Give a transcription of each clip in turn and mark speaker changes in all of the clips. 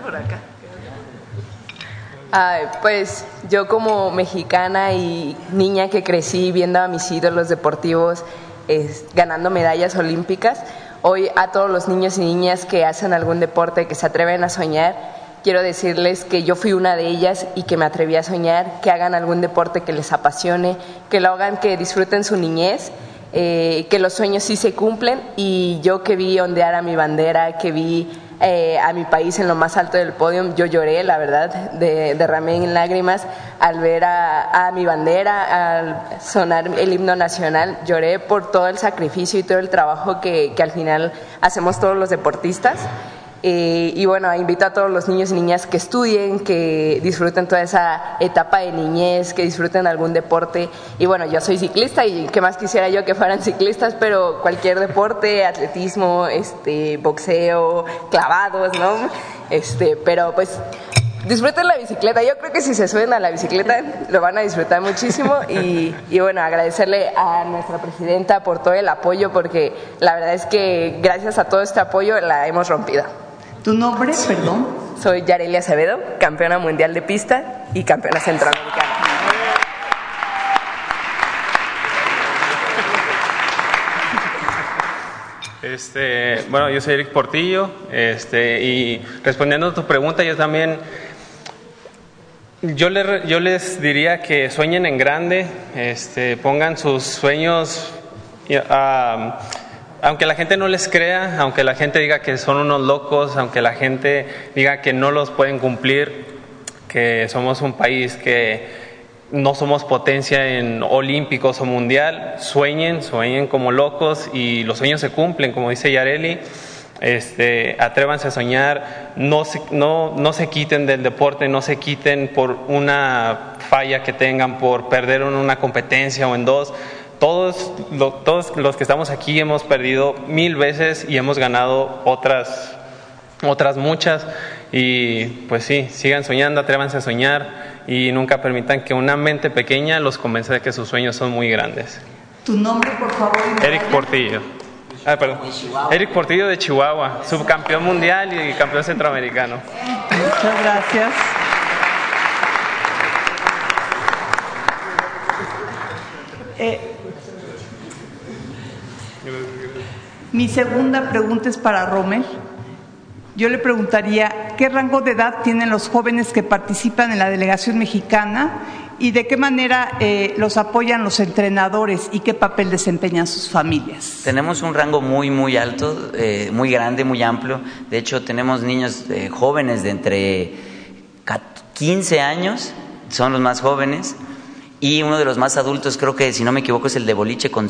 Speaker 1: por acá.
Speaker 2: Pues yo como mexicana y niña que crecí viendo a mis ídolos deportivos ganando medallas olímpicas, hoy a todos los niños y niñas que hacen algún deporte, que se atreven a soñar, quiero decirles que yo fui una de ellas y que me atreví a soñar, que hagan algún deporte que les apasione, que lo hagan, que disfruten su niñez, que los sueños sí se cumplen. Y yo que vi ondear a mi bandera, que vi a mi país en lo más alto del podio, yo lloré, la verdad, derramé en lágrimas al ver a mi bandera, al sonar el himno nacional. Lloré por todo el sacrificio y todo el trabajo que al final hacemos todos los deportistas. Y bueno, invito a todos los niños y niñas que estudien, que disfruten toda esa etapa de niñez, que disfruten algún deporte. Y bueno, yo soy ciclista y qué más quisiera yo que fueran ciclistas, pero cualquier deporte, atletismo, boxeo, clavados, ¿no? Pero pues disfruten la bicicleta. Yo creo que si se suben a la bicicleta lo van a disfrutar muchísimo. Y bueno, agradecerle a nuestra presidenta por todo el apoyo, porque la verdad es que gracias a todo este apoyo la hemos rompido.
Speaker 1: ¿Tu nombre, perdón?
Speaker 2: Soy Yareli Acevedo, campeona mundial de pista y campeona centroamericana.
Speaker 3: Bueno, yo soy Eric Portillo, y respondiendo a tu pregunta, yo les diría que sueñen en grande, pongan sus sueños, aunque la gente no les crea, aunque la gente diga que son unos locos, aunque la gente diga que no los pueden cumplir, que somos un país que no somos potencia en olímpicos o mundial, sueñen como locos y los sueños se cumplen, como dice Yareli. Atrévanse a soñar, no se quiten del deporte, no se quiten por una falla que tengan, por perder en una competencia o en dos. Todos los que estamos aquí hemos perdido 1000 veces y hemos ganado otras muchas. Y pues sí, sigan soñando, atrévanse a soñar y nunca permitan que una mente pequeña los convenza de que sus sueños son muy grandes.
Speaker 1: ¿Tu nombre, por favor?
Speaker 3: Eric Portillo. Eric Portillo de Chihuahua, subcampeón mundial y campeón centroamericano.
Speaker 1: Muchas gracias. Mi segunda pregunta es para Rommel. Yo le preguntaría, ¿qué rango de edad tienen los jóvenes que participan en la delegación mexicana y de qué manera los apoyan los entrenadores y qué papel desempeñan sus familias?
Speaker 4: Tenemos un rango muy alto, muy grande, muy amplio. De hecho, tenemos niños jóvenes de entre 15 años, son los más jóvenes, y uno de los más adultos, creo que si no me equivoco es el de boliche, con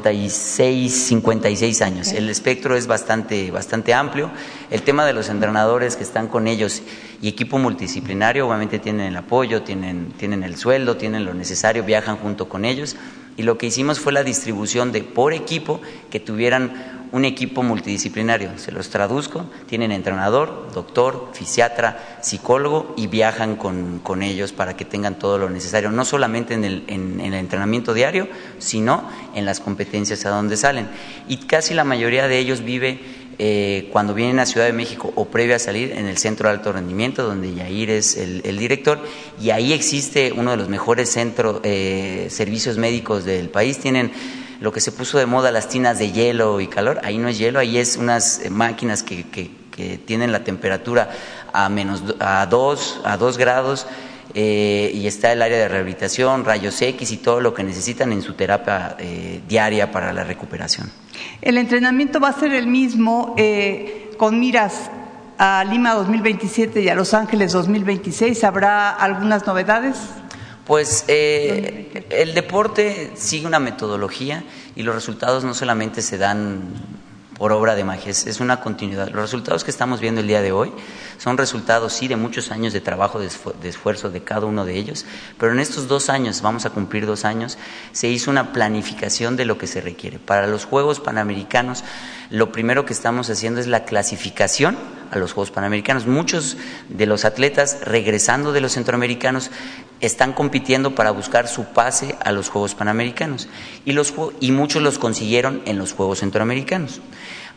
Speaker 4: 56 años. El espectro es bastante amplio. El tema de los entrenadores que están con ellos y equipo multidisciplinario, obviamente tienen el apoyo, tienen el sueldo, tienen lo necesario, viajan junto con ellos, y lo que hicimos fue la distribución de por equipo, que tuvieran un equipo multidisciplinario. Se los traduzco: tienen entrenador, doctor, fisiatra, psicólogo, y viajan con ellos para que tengan todo lo necesario, no solamente en el entrenamiento diario, sino en las competencias a donde salen. Y casi la mayoría de ellos vive, cuando vienen a Ciudad de México o previo a salir, en el Centro de Alto Rendimiento, donde Yair es el director, y ahí existe uno de los mejores servicios médicos del país. Tienen lo que se puso de moda, las tinas de hielo y calor. Ahí no es hielo, ahí es unas máquinas que tienen la temperatura a 2 grados, y está el área de rehabilitación, rayos X y todo lo que necesitan en su terapia diaria para la recuperación.
Speaker 1: El entrenamiento va a ser el mismo, con miras a Lima 2027 y a Los Ángeles 2026. ¿Habrá algunas novedades?
Speaker 4: Pues el deporte sigue una metodología y los resultados no solamente se dan por obra de magia, es una continuidad. Los resultados que estamos viendo el día de hoy son resultados, sí, de muchos años de trabajo, de esfuerzo de cada uno de ellos, pero en estos 2 años, vamos a cumplir 2 años, se hizo una planificación de lo que se requiere. Para los Juegos Panamericanos, lo primero que estamos haciendo es la clasificación a los Juegos Panamericanos. Muchos de los atletas, regresando de los centroamericanos, están compitiendo para buscar su pase a los Juegos Panamericanos, y muchos los consiguieron en los Juegos Centroamericanos.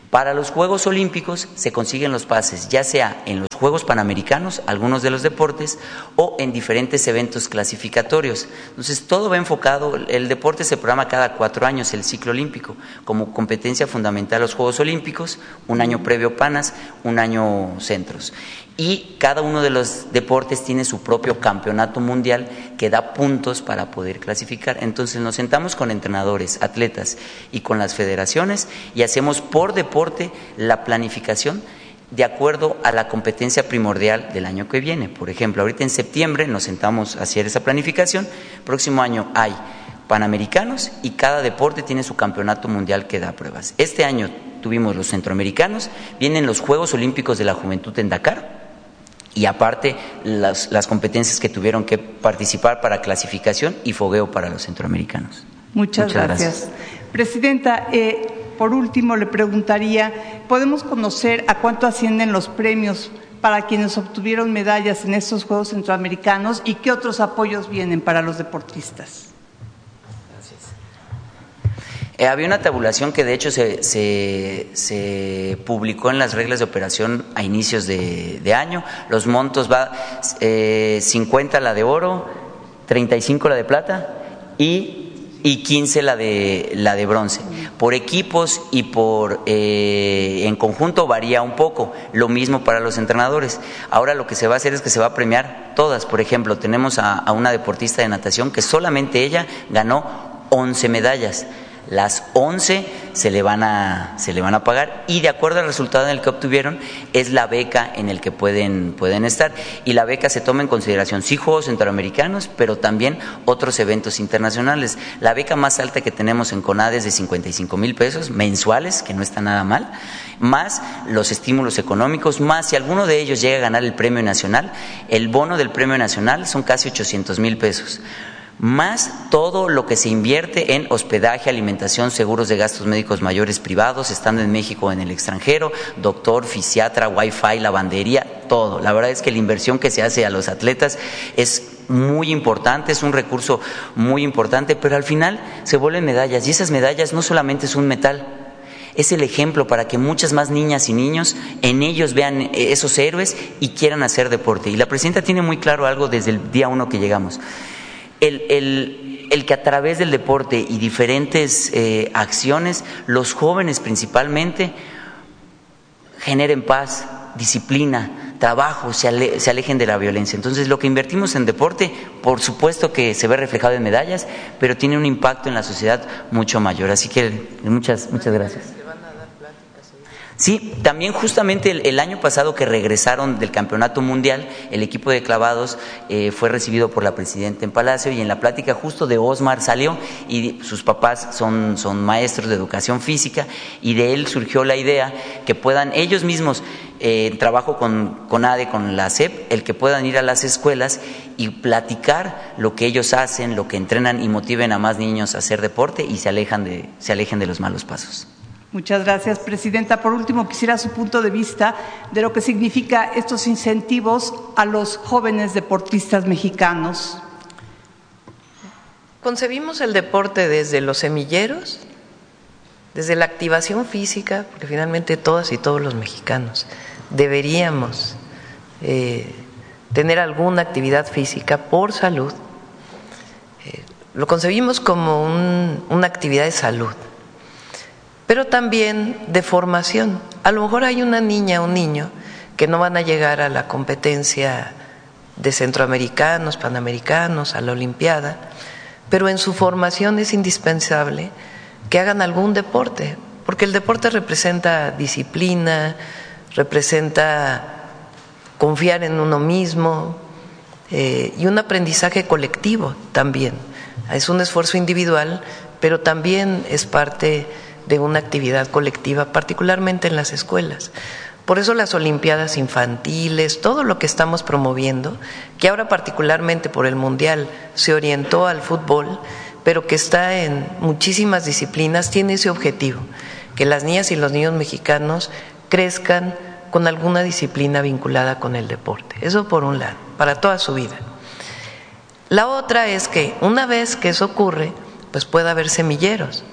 Speaker 4: Para los Juegos Olímpicos se consiguen los pases, ya sea en los Juegos Panamericanos, algunos de los deportes, o en diferentes eventos clasificatorios. Entonces, todo va enfocado, el deporte se programa cada 4 años, el ciclo olímpico, como competencia fundamental los Juegos Olímpicos, un año previo Panas, un año centros. Y cada uno de los deportes tiene su propio campeonato mundial que da puntos para poder clasificar. Entonces nos sentamos con entrenadores, atletas y con las federaciones y hacemos por deporte la planificación de acuerdo a la competencia primordial del año que viene. Por ejemplo, ahorita en septiembre nos sentamos a hacer esa planificación. Próximo año hay Panamericanos y cada deporte tiene su campeonato mundial que da pruebas. Este año tuvimos los centroamericanos, vienen los Juegos Olímpicos de la Juventud en Dakar. Y aparte las competencias que tuvieron que participar para clasificación y fogueo para los centroamericanos.
Speaker 1: Muchas gracias. Presidenta, por último le preguntaría, ¿podemos conocer a cuánto ascienden los premios para quienes obtuvieron medallas en estos Juegos Centroamericanos y qué otros apoyos vienen para los deportistas?
Speaker 4: Había una tabulación que de hecho se publicó en las reglas de operación a inicios de año. Los montos va 50 la de oro, 35 la de plata y 15 la de bronce. Por equipos y por en conjunto varía un poco. Lo mismo para los entrenadores. Ahora lo que se va a hacer es que se va a premiar todas. Por ejemplo, tenemos a una deportista de natación que solamente ella ganó 11 medallas. Las 11 se le van a pagar y de acuerdo al resultado en el que obtuvieron es la beca en el que pueden estar, y la beca se toma en consideración sí Juegos Centroamericanos pero también otros eventos internacionales. La beca más alta que tenemos en CONADE es de 55,000 pesos mensuales, que no está nada mal, más los estímulos económicos, más si alguno de ellos llega a ganar el premio nacional, el bono del premio nacional son casi 800,000 pesos. Más todo lo que se invierte en hospedaje, alimentación, seguros de gastos médicos mayores privados, estando en México o en el extranjero, doctor, fisiatra, wifi, lavandería, todo. La verdad es que la inversión que se hace a los atletas es muy importante, es un recurso muy importante, pero al final se vuelven medallas y esas medallas no solamente es un metal, es el ejemplo para que muchas más niñas y niños en ellos vean esos héroes y quieran hacer deporte. Y la presidenta tiene muy claro algo desde el día 1 que llegamos. El que a través del deporte y diferentes acciones, los jóvenes principalmente generen paz, disciplina, trabajo, se alejen de la violencia. Entonces lo que invertimos en deporte, por supuesto que se ve reflejado en medallas, pero tiene un impacto en la sociedad mucho mayor. Así que muchas gracias. Sí, también justamente el año pasado que regresaron del campeonato mundial, el equipo de clavados fue recibido por la presidenta en Palacio y en la plática justo de Osmar salió y sus papás son maestros de educación física y de él surgió la idea que puedan ellos mismos, en trabajo con ADE, con la SEP, el que puedan ir a las escuelas y platicar lo que ellos hacen, lo que entrenan y motiven a más niños a hacer deporte y se alejen de los malos pasos.
Speaker 1: Muchas gracias, Presidenta. Por último, quisiera su punto de vista de lo que significa estos incentivos a los jóvenes deportistas mexicanos.
Speaker 5: Concebimos el deporte desde los semilleros, desde la activación física, porque finalmente todas y todos los mexicanos deberíamos tener alguna actividad física por salud. Lo concebimos como una actividad de salud, pero también de formación. A lo mejor hay una niña o un niño que no van a llegar a la competencia de centroamericanos, panamericanos, a la olimpiada, pero en su formación es indispensable que hagan algún deporte, porque el deporte representa disciplina, representa confiar en uno mismo y un aprendizaje colectivo también. Es un esfuerzo individual, pero también es parte de una actividad colectiva, particularmente en las escuelas. Por eso las olimpiadas infantiles, todo lo que estamos promoviendo, que ahora particularmente por el Mundial se orientó al fútbol, pero que está en muchísimas disciplinas, tiene ese objetivo, que las niñas y los niños mexicanos crezcan con alguna disciplina vinculada con el deporte. Eso por un lado, para toda su vida. La otra es que una vez que eso ocurre, pues puede haber semilleros.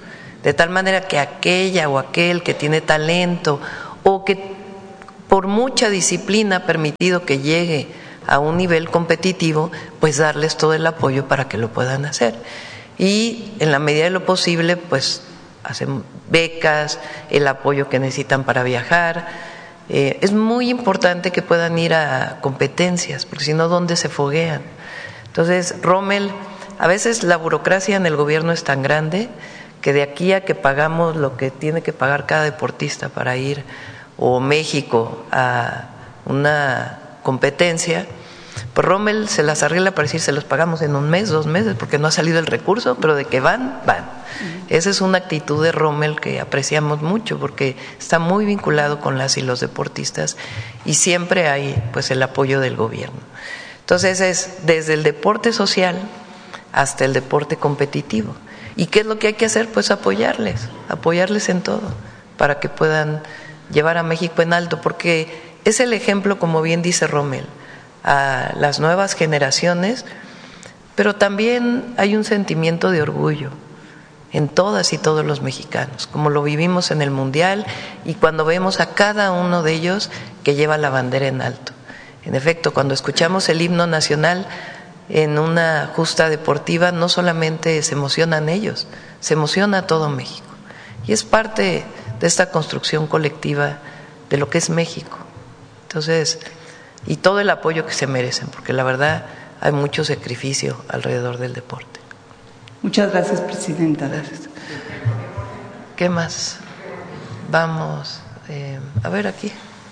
Speaker 5: de tal manera que aquella o aquel que tiene talento o que por mucha disciplina ha permitido que llegue a un nivel competitivo, pues darles todo el apoyo para que lo puedan hacer. Y en la medida de lo posible, pues hacen becas, el apoyo que necesitan para viajar. Es muy importante que puedan ir a competencias, porque si no, ¿dónde se foguean? Entonces, Rommel, a veces la burocracia en el gobierno es tan grande que de aquí a que pagamos lo que tiene que pagar cada deportista para ir, o México, a una competencia, pues Rommel se las arregla para decir se los pagamos en 1 mes, 2 meses, porque no ha salido el recurso, pero de que van, van. Esa es una actitud de Rommel que apreciamos mucho, porque está muy vinculado con las y los deportistas y siempre hay pues el apoyo del gobierno. Entonces es desde el deporte social hasta el deporte competitivo. ¿Y qué es lo que hay que hacer? Pues apoyarles en todo, para que puedan llevar a México en alto, porque es el ejemplo, como bien dice Rommel, a las nuevas generaciones, pero también hay un sentimiento de orgullo en todas y todos los mexicanos, como lo vivimos en el Mundial y cuando vemos a cada uno de ellos que lleva la bandera en alto. En efecto, cuando escuchamos el himno nacional en una justa deportiva, no solamente se emocionan ellos, se emociona todo México. Y es parte de esta construcción colectiva de lo que es México. Entonces, y todo el apoyo que se merecen, porque la verdad hay mucho sacrificio alrededor del deporte.
Speaker 1: Muchas gracias, Presidenta.
Speaker 5: Gracias. ¿Qué más? Vamos, a ver aquí.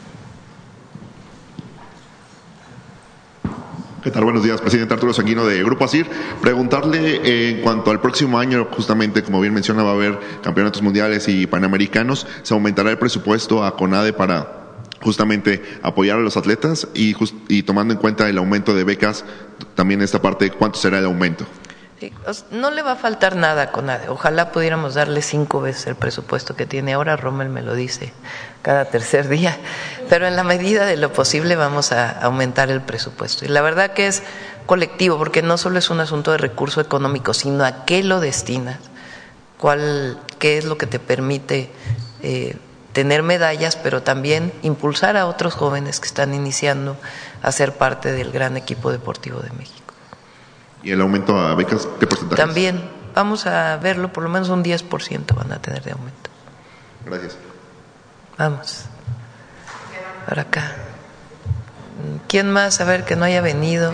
Speaker 6: ¿Qué tal? Buenos días, presidente Arturo Sanguino de Grupo ASIR. Preguntarle en cuanto al próximo año, justamente como bien menciona, va a haber campeonatos mundiales y panamericanos. ¿Se aumentará el presupuesto a CONADE para justamente apoyar a los atletas y tomando en cuenta el aumento de becas, también esta parte, cuánto será el aumento?
Speaker 5: Sí, no le va a faltar nada a CONADE. Ojalá pudiéramos darle 5 veces el presupuesto que tiene ahora. Rommel me lo dice cada tercer día, pero en la medida de lo posible vamos a aumentar el presupuesto. Y la verdad que es colectivo, porque no solo es un asunto de recurso económico, sino a qué lo destinas, qué es lo que te permite tener medallas, pero también impulsar a otros jóvenes que están iniciando a ser parte del gran equipo deportivo de México.
Speaker 6: ¿Y el aumento a becas, qué porcentaje?
Speaker 5: También vamos a verlo, por lo menos un 10% van a tener de aumento.
Speaker 6: Gracias.
Speaker 5: Vamos. Por acá. ¿Quién más? A ver, que no haya venido.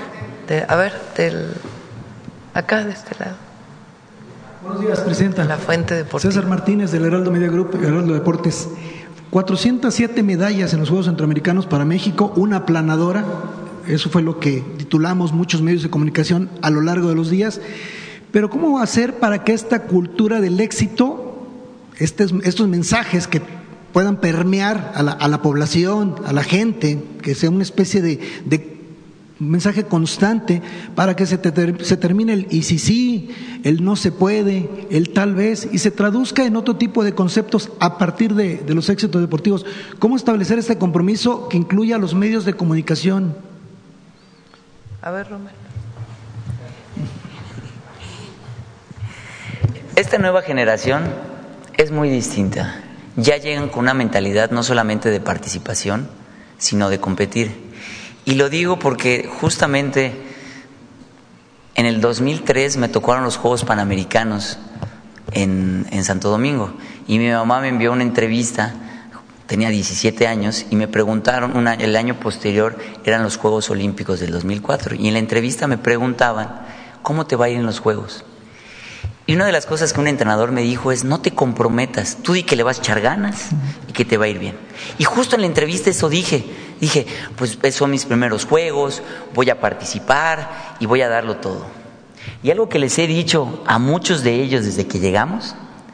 Speaker 5: Acá, de este lado.
Speaker 7: Buenos días, Presidenta.
Speaker 5: La Fuente Deportiva.
Speaker 7: César Martínez, del Heraldo Media Group, Heraldo Deportes. 407 medallas en los Juegos Centroamericanos para México, una aplanadora. Eso fue lo que titulamos muchos medios de comunicación a lo largo de los días. Pero ¿cómo hacer para que esta cultura del éxito, estos mensajes que puedan permear a la población, a la gente, que sea una especie de mensaje constante para que se termine el y si sí, el no se puede, el tal vez, y se traduzca en otro tipo de conceptos a partir de los éxitos deportivos? ¿Cómo establecer este compromiso que incluya a los medios de comunicación?
Speaker 5: A ver, Rommel.
Speaker 4: Esta nueva generación es muy distinta. Ya llegan con una mentalidad no solamente de participación, sino de competir. Y lo digo porque justamente en el 2003 me tocaron los Juegos Panamericanos en Santo Domingo y mi mamá me envió una entrevista, tenía 17 años, y me preguntaron, el año posterior eran los Juegos Olímpicos del 2004, y en la entrevista me preguntaban, ¿cómo te va a ir en los Juegos? Y una de las cosas que un entrenador me dijo es, no te comprometas, tú di que le vas a echar ganas y que te va a ir bien. Y justo en la entrevista eso dije, pues son mis primeros Juegos, voy a participar y voy a darlo todo. Y algo que les he dicho a muchos de ellos desde que llegamos,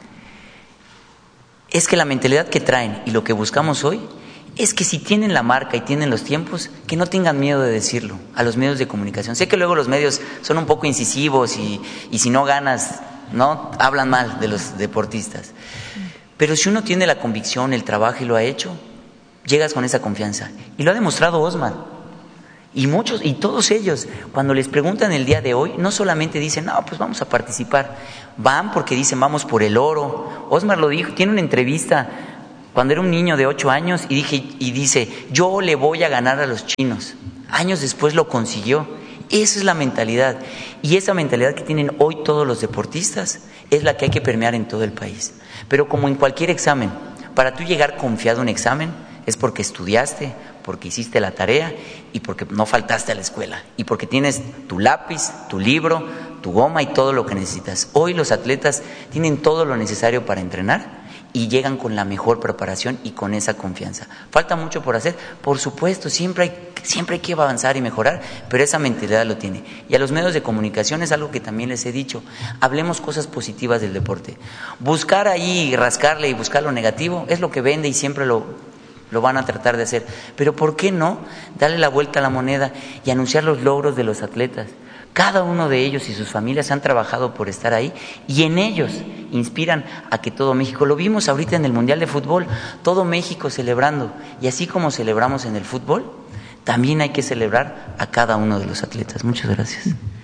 Speaker 4: es que la mentalidad que traen y lo que buscamos hoy es que si tienen la marca y tienen los tiempos, que no tengan miedo de decirlo a los medios de comunicación. Sé que luego los medios son un poco incisivos y si no ganas, no hablan mal de los deportistas. Pero si uno tiene la convicción, el trabajo y lo ha hecho, llegas con esa confianza. Y lo ha demostrado Osman. Y todos ellos, cuando les preguntan el día de hoy, no solamente dicen, no, pues vamos a participar, van porque dicen, vamos por el oro. Osmar lo dijo, tiene una entrevista cuando era un niño de 8 años y dice, yo le voy a ganar a los chinos. Años después lo consiguió. Esa es la mentalidad. Y esa mentalidad que tienen hoy todos los deportistas es la que hay que permear en todo el país. Pero como en cualquier examen, para tú llegar confiado a un examen es porque estudiaste, porque hiciste la tarea y porque no faltaste a la escuela y porque tienes tu lápiz, tu libro, tu goma y todo lo que necesitas. Hoy los atletas tienen todo lo necesario para entrenar y llegan con la mejor preparación y con esa confianza. ¿Falta mucho por hacer? Por supuesto, siempre hay que avanzar y mejorar, pero esa mentalidad lo tiene. Y a los medios de comunicación es algo que también les he dicho, hablemos cosas positivas del deporte. Buscar ahí, rascarle y buscar lo negativo es lo que vende y siempre lo van a tratar de hacer. Pero ¿por qué no darle la vuelta a la moneda y anunciar los logros de los atletas? Cada uno de ellos y sus familias han trabajado por estar ahí y en ellos inspiran a que todo México, lo vimos ahorita en el Mundial de Fútbol, todo México celebrando. Y así como celebramos en el fútbol, también hay que celebrar a cada uno de los atletas. Muchas gracias.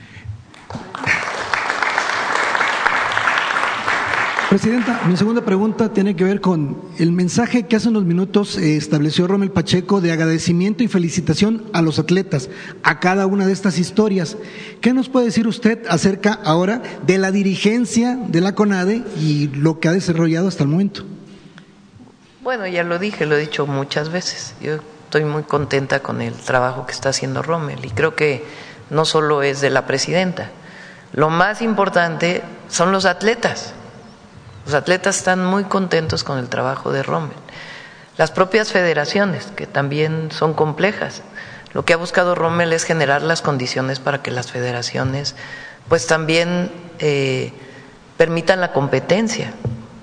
Speaker 7: Presidenta, mi segunda pregunta tiene que ver con el mensaje que hace unos minutos estableció Rommel Pacheco de agradecimiento y felicitación a los atletas, a cada una de estas historias. ¿Qué nos puede decir usted acerca ahora de la dirigencia de la CONADE y lo que ha desarrollado hasta el momento?
Speaker 5: Bueno, ya lo dije, lo he dicho muchas veces. Yo estoy muy contenta con el trabajo que está haciendo Rommel y creo que no solo es de la presidenta. Lo más importante son los atletas. Los atletas están muy contentos con el trabajo de Rommel. Las propias federaciones, que también son complejas. Lo que ha buscado Rommel es generar las condiciones para que las federaciones pues también permitan la competencia.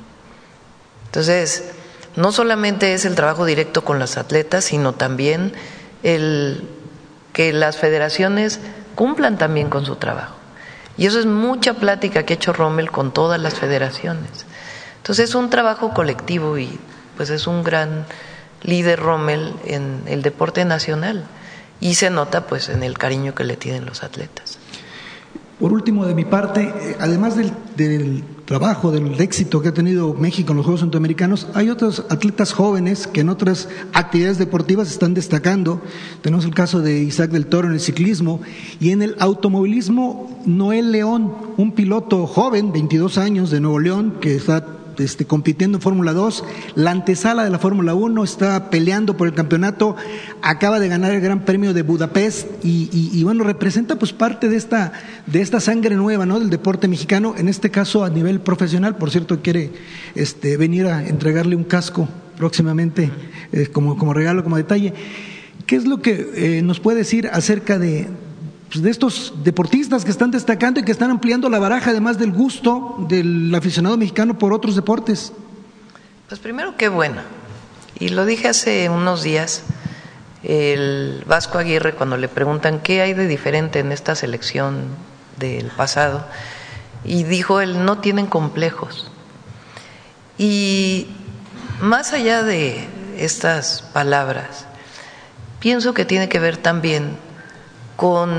Speaker 5: Entonces, no solamente es el trabajo directo con los atletas, sino también el que las federaciones cumplan también con su trabajo. Y eso es mucha plática que ha hecho Rommel con todas las federaciones. Entonces es un trabajo colectivo y pues es un gran líder Rommel en el deporte nacional y se nota pues en el cariño que le tienen los atletas.
Speaker 7: Por último, de mi parte, además del trabajo, del éxito que ha tenido México en los Juegos Centroamericanos, hay otros atletas jóvenes que en otras actividades deportivas están destacando. Tenemos el caso de Isaac del Toro en el ciclismo y en el automovilismo, Noel León, un piloto joven, 22 años, de Nuevo León, que está compitiendo en Fórmula 2, la antesala de la Fórmula 1, está peleando por el campeonato, acaba de ganar el Gran Premio de Budapest y bueno, representa pues parte de esta sangre nueva, ¿no?, del deporte mexicano, en este caso a nivel profesional. Por cierto, quiere venir a entregarle un casco próximamente como regalo, como detalle. ¿Qué es lo que nos puede decir acerca de estos deportistas que están destacando y que están ampliando la baraja, además del gusto del aficionado mexicano por otros deportes?
Speaker 5: Pues primero, qué bueno. Y lo dije hace unos días, el Vasco Aguirre, cuando le preguntan qué hay de diferente en esta selección del pasado, y dijo él, no tienen complejos. Y más allá de estas palabras, pienso que tiene que ver también con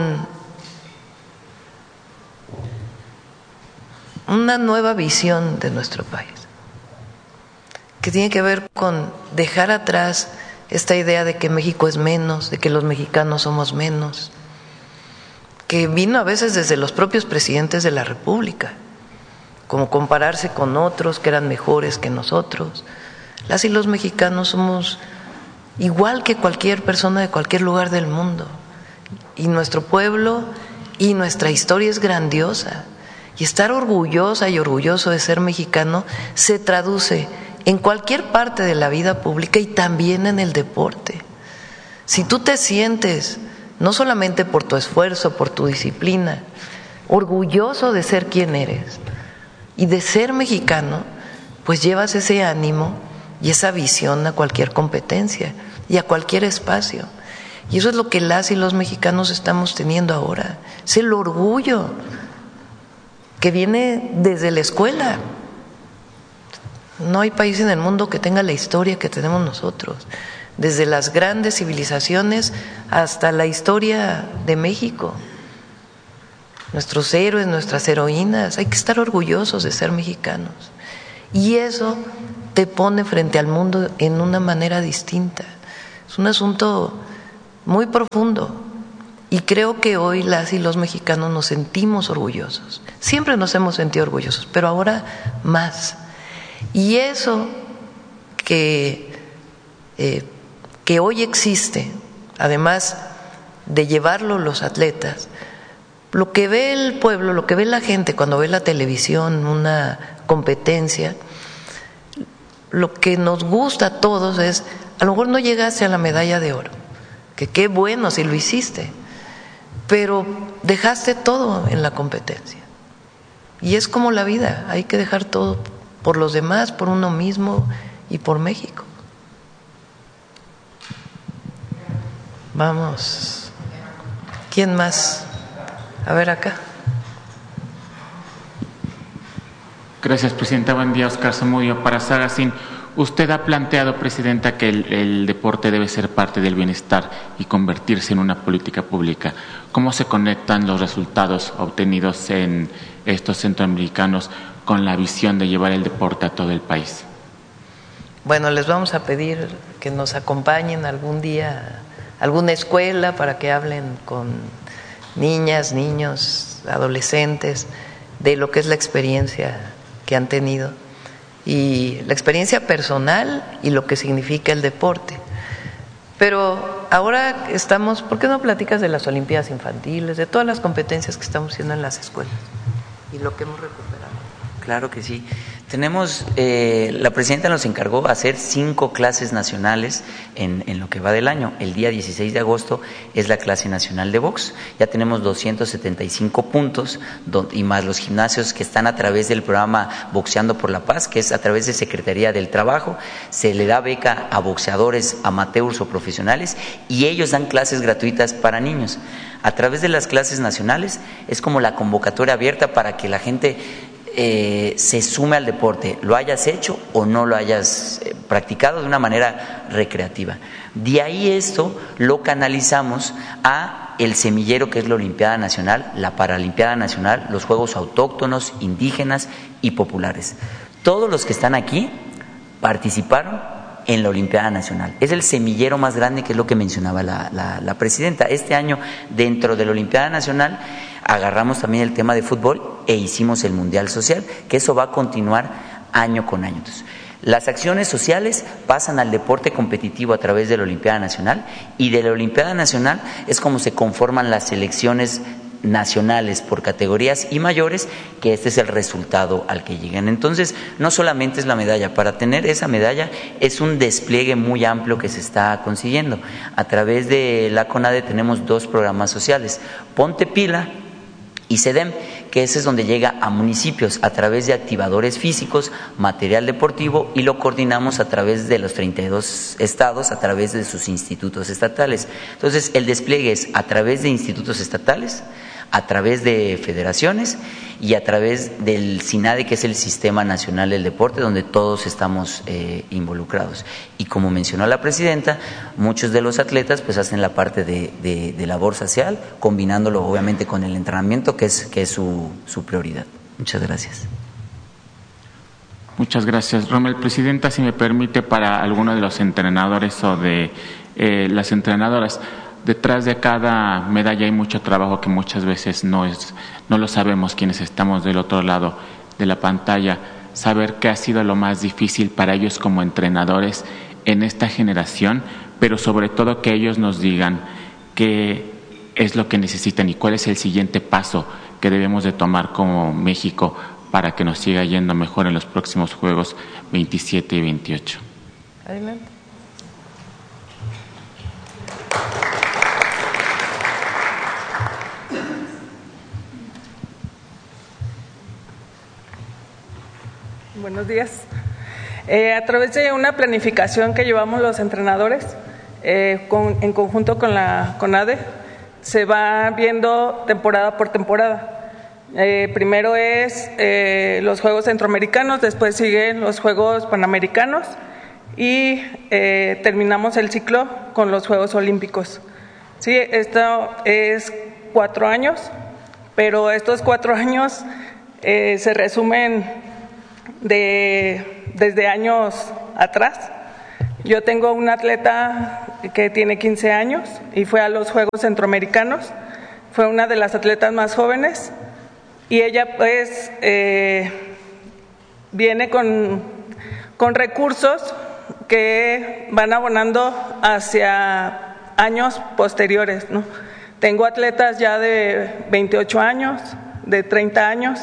Speaker 5: una nueva visión de nuestro país, que tiene que ver con dejar atrás esta idea de que México es menos, de que los mexicanos somos menos, que vino a veces desde los propios presidentes de la República, como compararse con otros que eran mejores que nosotros. Las y los mexicanos somos igual que cualquier persona de cualquier lugar del mundo. Y nuestro pueblo y nuestra historia es grandiosa. Y estar orgullosa y orgulloso de ser mexicano se traduce en cualquier parte de la vida pública y también en el deporte. Si tú te sientes, no solamente por tu esfuerzo, por tu disciplina, orgulloso de ser quien eres y de ser mexicano, pues llevas ese ánimo y esa visión a cualquier competencia y a cualquier espacio. Y eso es lo que las y los mexicanos estamos teniendo ahora. Es el orgullo que viene desde la escuela. No hay país en el mundo que tenga la historia que tenemos nosotros, desde las grandes civilizaciones hasta la historia de México. Nuestros héroes, nuestras heroínas, hay que estar orgullosos de ser mexicanos. Y eso te pone frente al mundo en una manera distinta. Es un asunto muy profundo. Y creo que hoy las y los mexicanos nos sentimos orgullosos. Siempre nos hemos sentido orgullosos, pero ahora más. Y eso que hoy existe, además de llevarlo los atletas, lo que ve el pueblo, lo que ve la gente cuando ve la televisión, una competencia, lo que nos gusta a todos es, a lo mejor no llegaste a la medalla de oro, que qué bueno si lo hiciste, pero dejaste todo en la competencia. Y es como la vida, hay que dejar todo por los demás, por uno mismo y por México. Vamos. ¿Quién más? A ver acá.
Speaker 8: Gracias, Presidenta. Buen día, Oscar Zamudio. Para Sagacín, usted ha planteado, Presidenta, que el deporte debe ser parte del bienestar y convertirse en una política pública. ¿Cómo se conectan los resultados obtenidos en estos centroamericanos con la visión de llevar el deporte a todo el país?
Speaker 5: Bueno, les vamos a pedir que nos acompañen algún día a alguna escuela para que hablen con niñas, niños, adolescentes de lo que es la experiencia que han tenido y la experiencia personal y lo que significa el deporte. Pero ahora estamos, ¿por qué no platicas de las Olimpiadas infantiles, de todas las competencias que estamos haciendo en las escuelas y lo que hemos recuperado?
Speaker 4: Claro que sí. Tenemos, la presidenta nos encargó hacer 5 clases nacionales en lo que va del año. El día 16 de agosto es la clase nacional de box. Ya tenemos 275 puntos y más los gimnasios que están a través del programa Boxeando por la Paz, que es a través de Secretaría del Trabajo. Se le da beca a boxeadores amateurs o profesionales y ellos dan clases gratuitas para niños. A través de las clases nacionales es como la convocatoria abierta para que la gente se sume al deporte, lo hayas hecho o no lo hayas practicado de una manera recreativa. De ahí esto lo canalizamos a el semillero que es la Olimpiada Nacional, la Paralimpiada Nacional, los Juegos Autóctonos, Indígenas y Populares. Todos los que están aquí participaron en la Olimpiada Nacional. Es el semillero más grande, que es lo que mencionaba la presidenta. Este año, dentro de la Olimpiada Nacional, agarramos también el tema de fútbol e hicimos el Mundial Social, que eso va a continuar año con año. Entonces, las acciones sociales pasan al deporte competitivo a través de la Olimpiada Nacional, y de la Olimpiada Nacional es como se conforman las selecciones nacionales por categorías y mayores, que este es el resultado al que llegan. Entonces, no solamente es la medalla, para tener esa medalla es un despliegue muy amplio que se está consiguiendo. A través de la CONADE tenemos 2 programas sociales, Ponte Pila y CEDEM, que ese es donde llega a municipios a través de activadores físicos, material deportivo, y lo coordinamos a través de los 32 estados, a través de sus institutos estatales. Entonces, el despliegue es a través de institutos estatales, a través de federaciones y a través del SINADE, que es el Sistema Nacional del Deporte, donde todos estamos involucrados. Y como mencionó la presidenta, muchos de los atletas pues hacen la parte de labor social, combinándolo obviamente con el entrenamiento, que es su prioridad. Muchas gracias.
Speaker 8: Muchas gracias, Rommel. Presidenta, si me permite, para alguno de los entrenadores o de las entrenadoras, detrás de cada medalla hay mucho trabajo que muchas veces no lo sabemos quienes estamos del otro lado de la pantalla. Saber qué ha sido lo más difícil para ellos como entrenadores en esta generación, pero sobre todo que ellos nos digan qué es lo que necesitan y cuál es el siguiente paso que debemos de tomar como México para que nos siga yendo mejor en los próximos Juegos 27 y 28.
Speaker 5: Adelante.
Speaker 9: Buenos días. A través de una planificación que llevamos los entrenadores, en conjunto con la CONADE, se va viendo temporada por temporada. Primero es los Juegos Centroamericanos, después siguen los Juegos Panamericanos y terminamos el ciclo con los Juegos Olímpicos. Sí, esto es 4 años, pero estos 4 años se resumen desde años atrás. Yo tengo una atleta que tiene 15 años y fue a los Juegos Centroamericanos. Fue una de las atletas más jóvenes y ella pues viene con recursos que van abonando hacia años posteriores, ¿no? Tengo atletas ya de 28 años, de 30 años,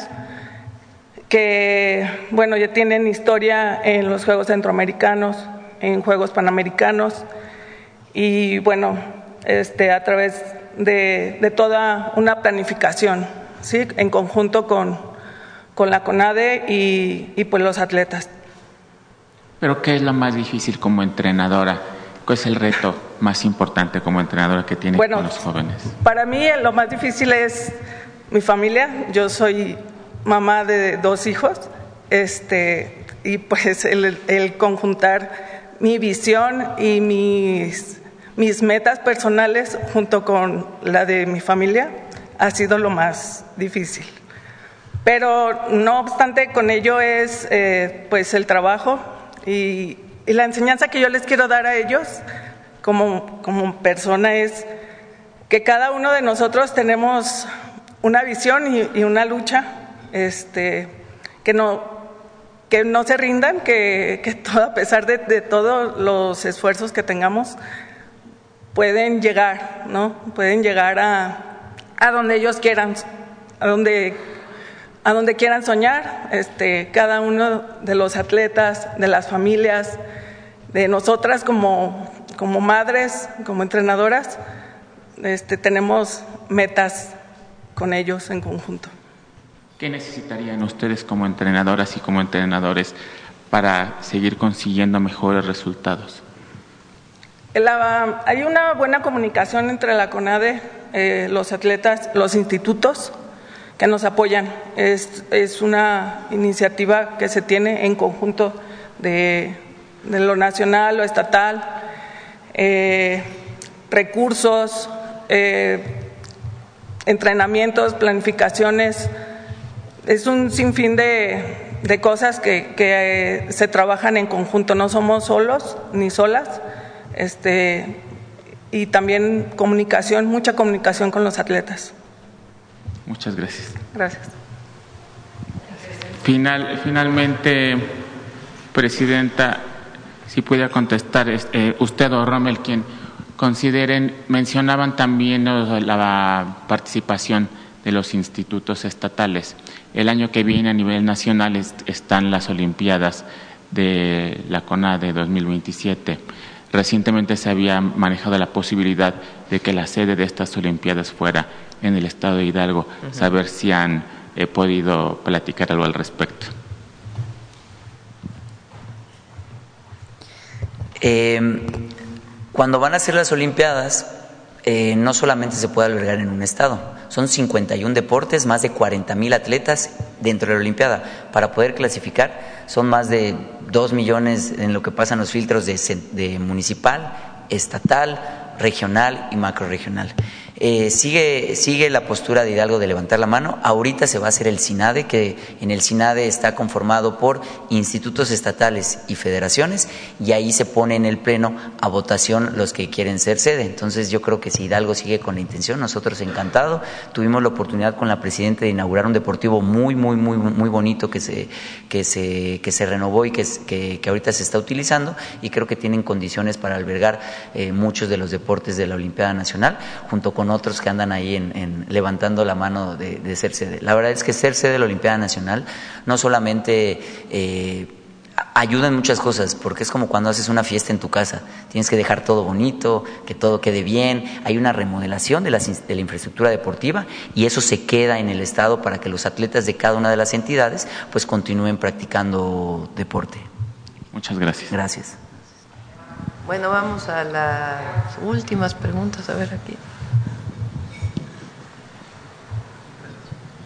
Speaker 9: que bueno, ya tienen historia en los Juegos Centroamericanos, en Juegos Panamericanos y bueno, a través de toda una planificación, ¿sí? En conjunto con la CONADE y pues los atletas.
Speaker 8: ¿Pero qué es lo más difícil como entrenadora? ¿Cuál es el reto más importante como entrenadora que tiene con los jóvenes?
Speaker 9: Para mí lo más difícil es mi familia. Yo soy mamá de 2 hijos, y pues el conjuntar mi visión y mis metas personales junto con la de mi familia ha sido lo más difícil. Pero no obstante, con ello es pues el trabajo y la enseñanza que yo les quiero dar a ellos como persona es que cada uno de nosotros tenemos una visión y una lucha, que no se rindan, que todo, a pesar de todos los esfuerzos que tengamos, pueden llegar, ¿no? Pueden llegar a donde ellos quieran, a donde quieran soñar. Cada uno de los atletas, de las familias, de nosotras como madres, como entrenadoras, tenemos metas con ellos en conjunto.
Speaker 8: ¿Qué necesitarían ustedes como entrenadoras y como entrenadores para seguir consiguiendo mejores resultados?
Speaker 9: Hay una buena comunicación entre la CONADE, los atletas, los institutos que nos apoyan. Es una iniciativa que se tiene en conjunto de lo nacional, lo estatal, recursos, entrenamientos, planificaciones. Es un sinfín de cosas que se trabajan en conjunto. No somos solos ni solas. Y también comunicación, mucha comunicación con los atletas.
Speaker 8: Muchas gracias.
Speaker 9: Gracias.
Speaker 8: Finalmente, Presidenta, si pudiera contestar usted o Rommel, quien consideren, mencionaban también la participación de los institutos estatales. El año que viene a nivel nacional están las Olimpiadas de la CONADE 2027. Recientemente se había manejado la posibilidad de que la sede de estas Olimpiadas fuera en el estado de Hidalgo. Saber si han podido platicar algo al respecto.
Speaker 4: Cuando van a ser las Olimpiadas, no solamente se puede albergar en un estado, son 51 deportes, más de 40,000 atletas dentro de la Olimpiada. Para poder clasificar son más de 2 millones en lo que pasan los filtros de municipal, estatal, regional y macrorregional. Sigue la postura de Hidalgo de levantar la mano. Ahorita se va a hacer el CINADE, que en el CINADE está conformado por institutos estatales y federaciones, y ahí se pone en el pleno a votación los que quieren ser sede. Entonces yo creo que si Hidalgo sigue con la intención, nosotros encantado. Tuvimos la oportunidad con la presidenta de inaugurar un deportivo muy bonito que se renovó y que ahorita se está utilizando, y creo que tienen condiciones para albergar muchos de los deportes de la Olimpiada Nacional, junto con otros que andan ahí levantando la mano de ser sede. La verdad es que ser sede de la Olimpiada Nacional no solamente ayuda en muchas cosas, porque es como cuando haces una fiesta en tu casa, tienes que dejar todo bonito, que todo quede bien, hay una remodelación de la infraestructura deportiva, y eso se queda en el estado para que los atletas de cada una de las entidades pues continúen practicando deporte.
Speaker 8: Muchas gracias.
Speaker 4: Gracias.
Speaker 5: Bueno, vamos a las últimas preguntas, a ver aquí.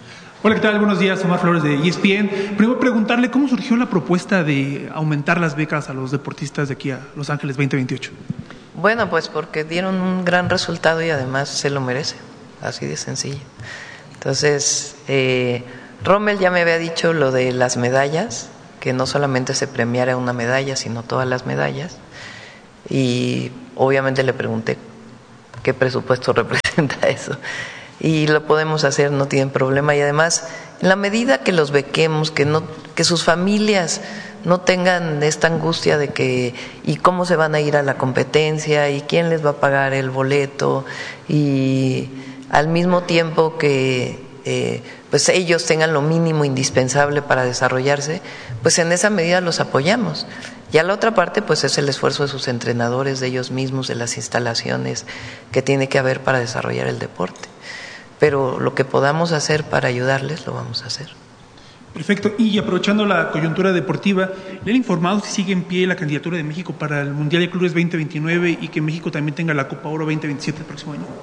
Speaker 10: Hola, ¿qué tal? Buenos días, Omar Flores de ESPN. Primero preguntarle cómo surgió la propuesta de aumentar las becas a los deportistas de aquí a Los Ángeles 2028.
Speaker 5: Bueno, pues porque dieron un gran resultado y además se lo merecen, así de sencillo. Entonces, Rommel ya me había dicho lo de las medallas, que no solamente se premiara una medalla, sino todas las medallas. Y obviamente le pregunté qué presupuesto representa eso. Y lo podemos hacer, no tienen problema. Y además, en la medida que los bequemos, que sus familias no tengan esta angustia de que y cómo se van a ir a la competencia y quién les va a pagar el boleto, y al mismo tiempo que pues ellos tengan lo mínimo indispensable para desarrollarse, pues en esa medida los apoyamos. Y a la otra parte, pues es el esfuerzo de sus entrenadores, de ellos mismos, de las instalaciones que tiene que haber para desarrollar el deporte. Pero lo que podamos hacer para ayudarles, lo vamos a hacer.
Speaker 10: Perfecto. Y aprovechando la coyuntura deportiva, ¿le han informado si sigue en pie la candidatura de México para el Mundial de Clubes 2029 y que México también tenga la Copa Oro 2027 el próximo año?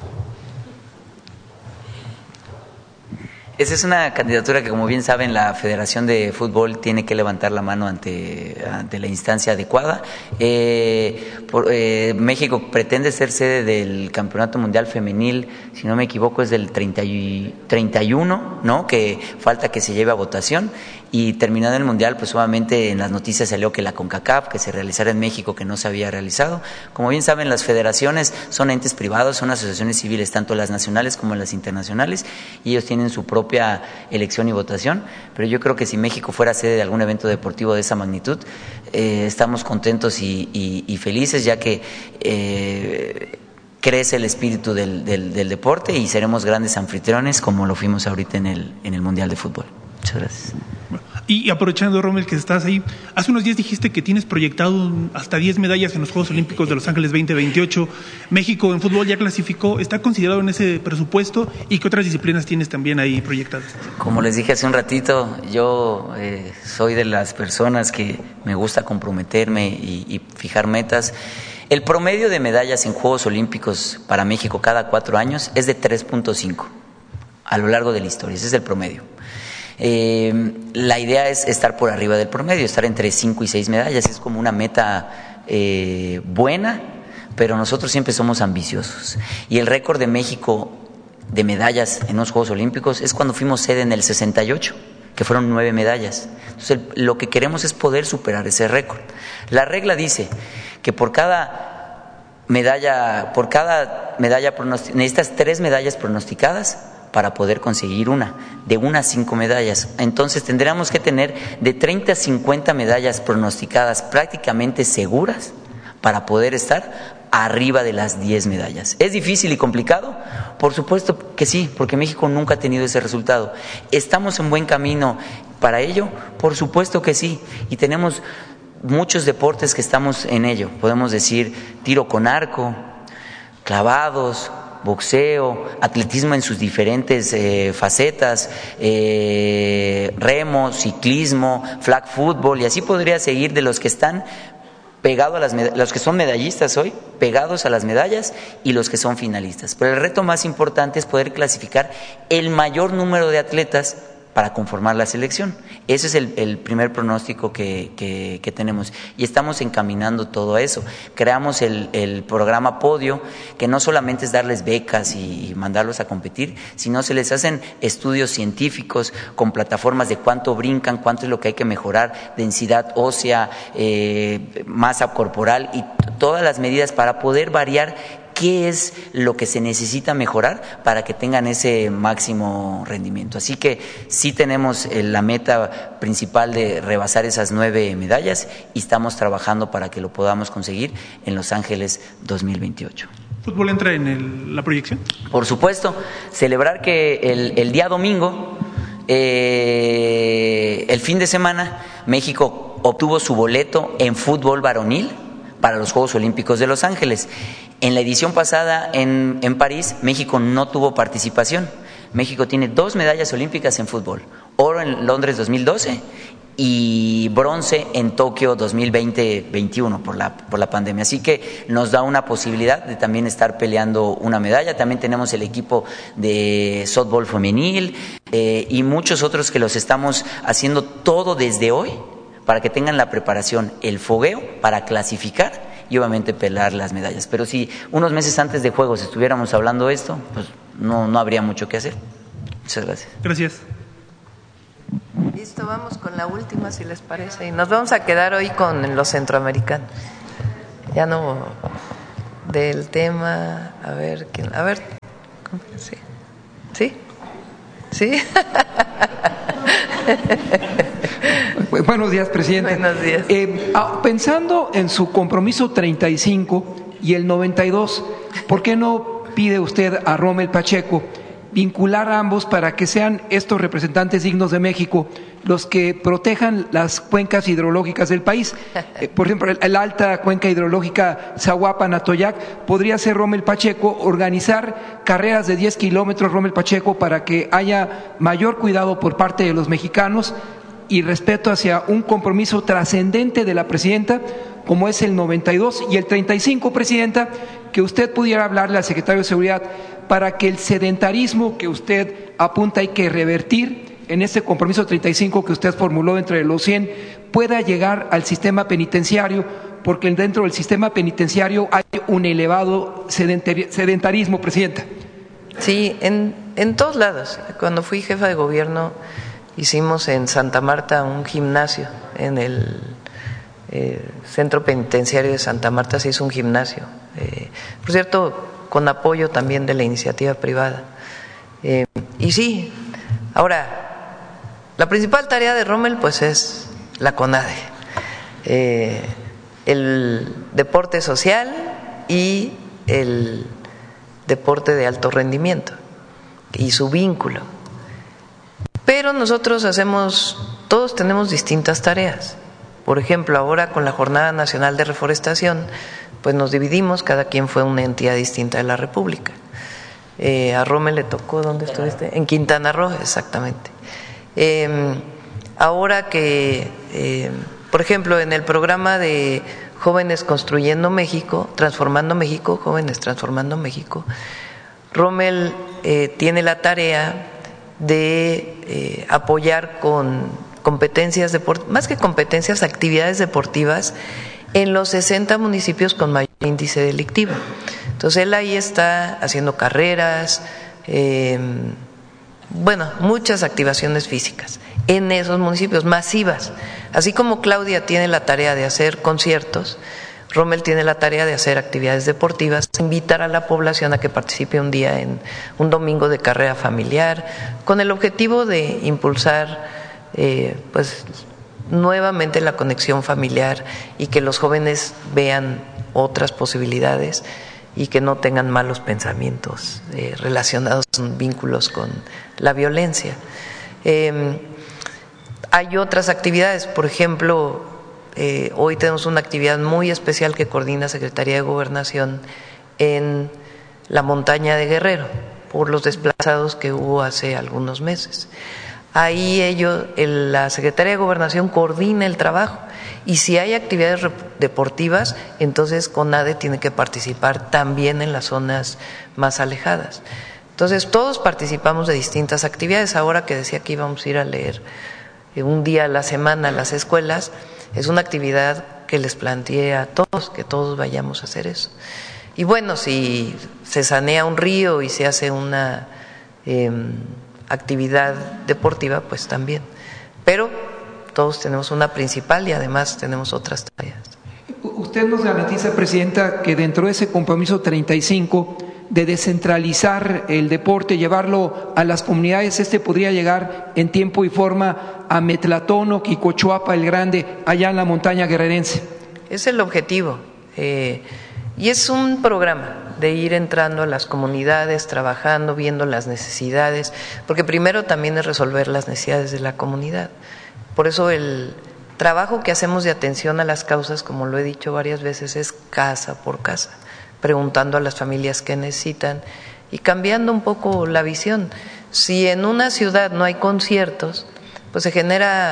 Speaker 4: Esa es una candidatura que, como bien saben, la Federación de Fútbol tiene que levantar la mano ante la instancia adecuada. México pretende ser sede del Campeonato Mundial Femenil, si no me equivoco es del 31, ¿no? Que falta que se lleve a votación. Y terminado el Mundial, pues obviamente en las noticias salió que la CONCACAF, que se realizara en México, que no se había realizado. Como bien saben, las federaciones son entes privados, son asociaciones civiles, tanto las nacionales como las internacionales, y ellos tienen su propia elección y votación. Pero yo creo que si México fuera sede de algún evento deportivo de esa magnitud, estamos contentos y felices, ya que crece el espíritu del deporte y seremos grandes anfitriones como lo fuimos ahorita en el Mundial de Fútbol. Muchas gracias.
Speaker 10: Y aprovechando, Rommel, que estás ahí, hace unos días dijiste que tienes proyectado hasta 10 medallas en los Juegos Olímpicos de Los Ángeles 2028. México en fútbol ya clasificó, ¿está considerado en ese presupuesto? ¿Y qué otras disciplinas tienes también ahí proyectadas?
Speaker 4: Como les dije hace un ratito, yo soy de las personas que me gusta comprometerme y fijar metas. El promedio de medallas en Juegos Olímpicos para México cada 4 años es de 3.5 a lo largo de la historia, ese es el promedio. La idea es estar por arriba del promedio, estar entre 5 y 6 medallas, es como una meta buena, pero nosotros siempre somos ambiciosos. Y el récord de México de medallas en los Juegos Olímpicos es cuando fuimos sede en el 68, que fueron 9 medallas. Entonces lo que queremos es poder superar ese récord. La regla dice que por cada medalla necesitas 3 medallas pronosticadas para poder conseguir de 1 a 5 medallas. Entonces tendríamos que tener de 30 a 50 medallas pronosticadas prácticamente seguras para poder estar arriba de las 10 medallas. ¿Es difícil y complicado? Por supuesto que sí, porque México nunca ha tenido ese resultado. ¿Estamos en buen camino para ello? Por supuesto que sí, y tenemos muchos deportes que estamos en ello. Podemos decir tiro con arco, clavados, boxeo, atletismo en sus diferentes facetas, remo, ciclismo, flag football, y así podría seguir de los que están pegados a los que son medallistas hoy, pegados a las medallas, y los que son finalistas. Pero el reto más importante es poder clasificar el mayor número de atletas para conformar la selección. Ese es el primer pronóstico que tenemos, y estamos encaminando todo a eso. Creamos el programa Podio, que no solamente es darles becas y mandarlos a competir, sino se les hacen estudios científicos con plataformas de cuánto brincan, cuánto es lo que hay que mejorar, densidad ósea, masa corporal y todas las medidas para poder variar qué es lo que se necesita mejorar para que tengan ese máximo rendimiento. Así que sí tenemos la meta principal de rebasar esas 9 medallas y estamos trabajando para que lo podamos conseguir en Los Ángeles 2028.
Speaker 10: ¿Fútbol entra en la proyección?
Speaker 4: Por supuesto, celebrar que el día domingo, el fin de semana, México obtuvo su boleto en fútbol varonil para los Juegos Olímpicos de Los Ángeles. En la edición pasada en París, México no tuvo participación. México tiene 2 medallas olímpicas en fútbol, oro en Londres 2012 y bronce en Tokio 2020-21 por la pandemia. Así que nos da una posibilidad de también estar peleando una medalla. También tenemos el equipo de softball femenil y muchos otros que los estamos haciendo todo desde hoy para que tengan la preparación, el fogueo para clasificar y obviamente pelear las medallas. Pero si unos meses antes de Juegos estuviéramos hablando de esto, pues no habría mucho que hacer. Muchas gracias.
Speaker 10: Gracias.
Speaker 5: Listo, vamos con la última, si les parece. Y nos vamos a quedar hoy con los centroamericanos. Ya no del tema. A ver, ¿quién? A ver. Sí. ¿Sí? ¿Sí?
Speaker 11: Buenos días, presidente.
Speaker 5: Buenos días.
Speaker 11: Pensando en su compromiso 35 y el 92, ¿por qué no pide usted a Rommel Pacheco vincular a ambos para que sean estos representantes dignos de México los que protejan las cuencas hidrológicas del país? Por ejemplo, la alta cuenca hidrológica Zahuapan-Atoyac, podría ser Rommel Pacheco, organizar carreras de 10 kilómetros, Rommel Pacheco, para que haya mayor cuidado por parte de los mexicanos y respeto hacia un compromiso trascendente de la presidenta, como es el 92 y el 35, presidenta, que usted pudiera hablarle al secretario de Seguridad para que el sedentarismo que usted apunta hay que revertir en este compromiso 35 que usted formuló entre los 100 pueda llegar al sistema penitenciario, porque dentro del sistema penitenciario hay un elevado sedentarismo, presidenta.
Speaker 5: Sí, en todos lados. Cuando fui jefa de gobierno hicimos en Santa Marta un gimnasio, en el centro penitenciario de Santa Marta se hizo un gimnasio. Por cierto, con apoyo también de la iniciativa privada. Y sí, ahora, la principal tarea de Rommel pues es la CONADE, el deporte social y el deporte de alto rendimiento y su vínculo. Pero nosotros todos tenemos distintas tareas. Por ejemplo, ahora con la Jornada Nacional de Reforestación, pues nos dividimos, cada quien fue una entidad distinta de la República. A Rommel le tocó, ¿dónde estuviste? En Quintana Roo, exactamente. Ahora que, por ejemplo, en el programa de Jóvenes Construyendo México, Transformando México, Jóvenes Transformando México, Rommel tiene la tarea de apoyar con competencias deportivas, más que competencias, actividades deportivas en los 60 municipios con mayor índice delictivo. Entonces él ahí está haciendo carreras, muchas activaciones físicas en esos municipios masivas. Así como Claudia tiene la tarea de hacer conciertos, Rommel tiene la tarea de hacer actividades deportivas, invitar a la población a que participe un día en un domingo de carrera familiar, con el objetivo de impulsar nuevamente la conexión familiar y que los jóvenes vean otras posibilidades y que no tengan malos pensamientos relacionados con vínculos con la violencia. Hay otras actividades, por ejemplo, hoy tenemos una actividad muy especial que coordina Secretaría de Gobernación en la montaña de Guerrero por los desplazados que hubo hace algunos meses. Ahí la Secretaría de Gobernación coordina el trabajo y si hay actividades deportivas, entonces CONADE tiene que participar también en las zonas más alejadas. Entonces todos participamos de distintas actividades. Ahora que decía que íbamos a ir a leer un día a la semana a las escuelas, es una actividad que les planteé a todos, que todos vayamos a hacer eso. Y bueno, si se sanea un río y se hace una actividad deportiva, pues también. Pero todos tenemos una principal y además tenemos otras tareas.
Speaker 11: ¿Usted nos garantiza, presidenta, que dentro de ese compromiso 35 de descentralizar el deporte, llevarlo a las comunidades, podría llegar en tiempo y forma a Metlatón, Quicochuapa, El Grande, allá en la montaña guerrerense?
Speaker 5: Es el objetivo. Y es un programa de ir entrando a las comunidades, trabajando, viendo las necesidades, porque primero también es resolver las necesidades de la comunidad. Por eso el trabajo que hacemos de atención a las causas, como lo he dicho varias veces, es casa por casa, preguntando a las familias qué necesitan y cambiando un poco la visión. Si en una ciudad no hay conciertos, pues se genera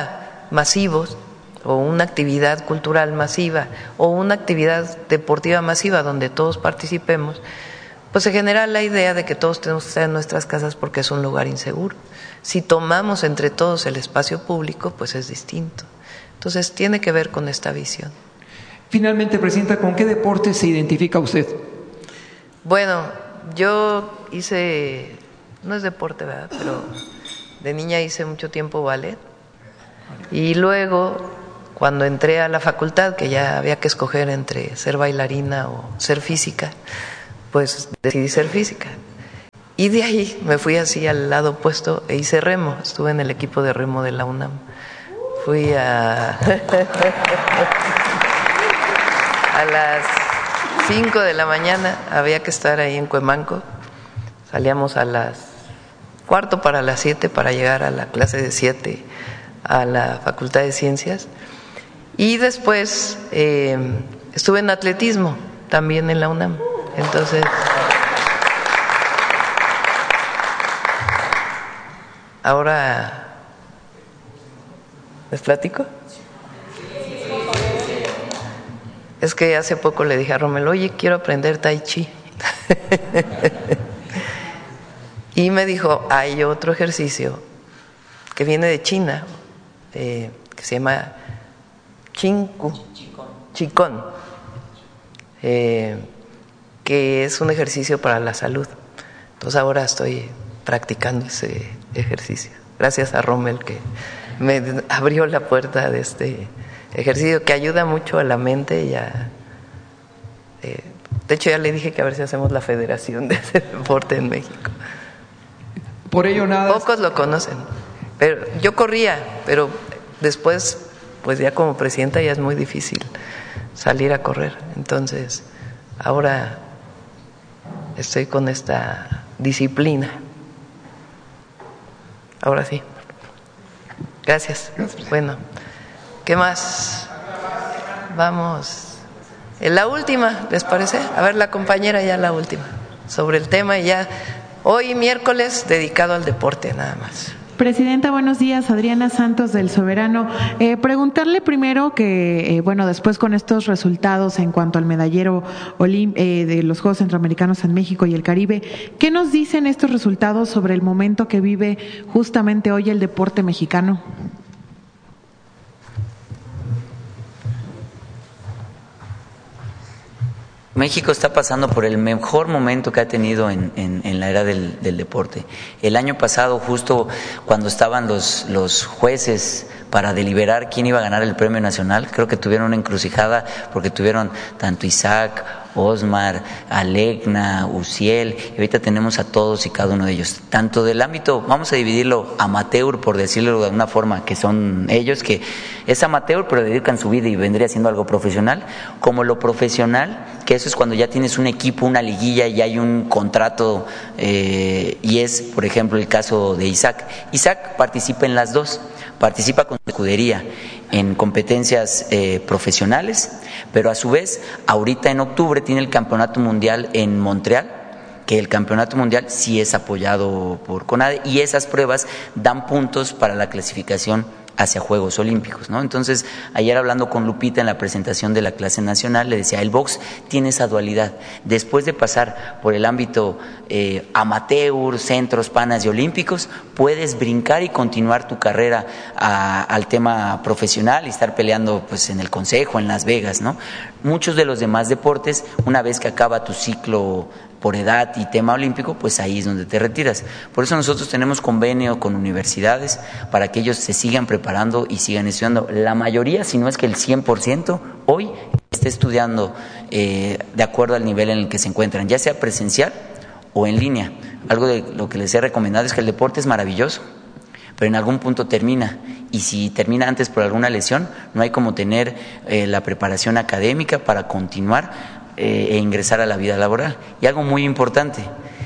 Speaker 5: masivos, o una actividad cultural masiva, o una actividad deportiva masiva donde todos participemos, pues se genera la idea de que todos tenemos que estar en nuestras casas porque es un lugar inseguro. Si tomamos entre todos el espacio público, pues es distinto. Entonces tiene que ver con esta visión.
Speaker 11: Finalmente, Presidenta, ¿con qué deporte se identifica usted?
Speaker 5: Bueno, yo hice, no es deporte, ¿verdad? Pero de niña hice mucho tiempo ballet. Y luego, cuando entré a la facultad, que ya había que escoger entre ser bailarina o ser física, pues decidí ser física. Y de ahí me fui así al lado opuesto e hice remo. Estuve en el equipo de remo de la UNAM. Fui a las 5 de la mañana, había que estar ahí en Cuemanco. Salíamos a las 6:45 para llegar a la clase de 7 a la Facultad de Ciencias. Y después estuve en atletismo también en la UNAM. Entonces, ahora, ¿les platico? Es que hace poco le dije a Rommel, oye, quiero aprender Tai Chi. Y me dijo, hay otro ejercicio que viene de China, que se llama Qigong, que es un ejercicio para la salud. Entonces ahora estoy practicando ese ejercicio. Gracias a Rommel que me abrió la puerta de este ejercicio que ayuda mucho a la mente y a... de hecho ya le dije que a ver si hacemos la federación de ese deporte en México.
Speaker 11: Por ello nada...
Speaker 5: Pocos lo conocen, pero yo corría, pero después, pues ya como presidenta ya es muy difícil salir a correr. Entonces, ahora estoy con esta disciplina. Ahora sí. Gracias. Bueno, ¿qué más? Vamos. La última, ¿les parece? A ver, la compañera ya la última. Sobre el tema y ya. Hoy miércoles dedicado al deporte nada más.
Speaker 12: Presidenta, buenos días. Adriana Santos del Soberano. Preguntarle primero que, bueno, después con estos resultados en cuanto al medallero de los Juegos Centroamericanos en México y el Caribe, ¿qué nos dicen estos resultados sobre el momento que vive justamente hoy el deporte mexicano?
Speaker 4: México está pasando por el mejor momento que ha tenido en la era del deporte. El año pasado, justo cuando estaban los jueces para deliberar quién iba a ganar el premio nacional, creo que tuvieron una encrucijada porque tuvieron tanto Isaac, Osmar, Alegna, Uciel, y ahorita tenemos a todos y cada uno de ellos. Tanto del ámbito, vamos a dividirlo amateur, por decirlo de alguna forma, que son ellos, que es amateur pero dedican su vida y vendría siendo algo profesional, como lo profesional, que eso es cuando ya tienes un equipo, una liguilla y hay un contrato, y es, por ejemplo, el caso de Isaac. Isaac participa en las dos, participa con su escudería en competencias profesionales, pero a su vez, ahorita en octubre tiene el Campeonato Mundial en Montreal, que el Campeonato Mundial sí es apoyado por CONADE y esas pruebas dan puntos para la clasificación hacia Juegos Olímpicos, ¿no? Entonces, ayer hablando con Lupita en la presentación de la clase nacional, le decía, el box tiene esa dualidad. Después de pasar por el ámbito amateur, centros, panas y olímpicos, puedes brincar y continuar tu carrera al tema profesional y estar peleando pues en el Consejo, en Las Vegas, ¿no? Muchos de los demás deportes, una vez que acaba tu ciclo por edad y tema olímpico, pues ahí es donde te retiras. Por eso nosotros tenemos convenio con universidades para que ellos se sigan preparando y sigan estudiando. La mayoría, si no es que el 100%, hoy está estudiando de acuerdo al nivel en el que se encuentran, ya sea presencial o en línea. Algo de lo que les he recomendado es que el deporte es maravilloso, pero en algún punto termina. Y si termina antes por alguna lesión, no hay como tener la preparación académica para continuar e ingresar a la vida laboral. Y algo muy importante,